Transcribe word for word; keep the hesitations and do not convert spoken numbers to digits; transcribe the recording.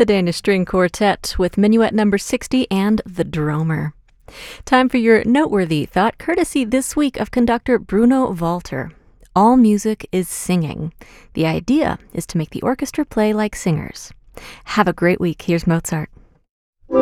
the Danish String Quartet with Minuet number sixty and The Dromer. Time for your noteworthy thought, courtesy this week of conductor Bruno Walter. All music is singing. The idea is to make the orchestra play like singers. Have a great week. Here's Mozart.